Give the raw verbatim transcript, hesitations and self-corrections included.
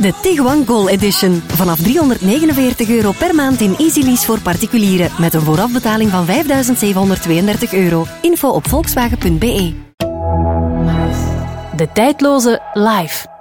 De Tiguan Goal Edition. Vanaf driehonderdnegenenveertig euro per maand in Easy Lease voor particulieren. Met een voorafbetaling van vijfduizend zevenhonderdtweeëndertig euro. Info op volkswagen punt be. De tijdloze Live.